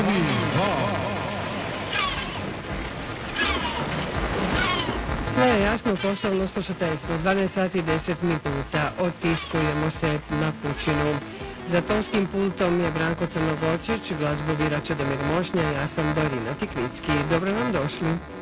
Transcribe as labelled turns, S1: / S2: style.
S1: Glavni hod.
S2: Sve je jasno, poštovano slušateljstvo. 12 sati i 10 minuta. Otiskujemo se na pučinu. Za tonskim pultom je Branko Crnogorčić, glazbu bira Čedomir Mošnja, ja sam Dorina Tikvicki. Dobro nam došli.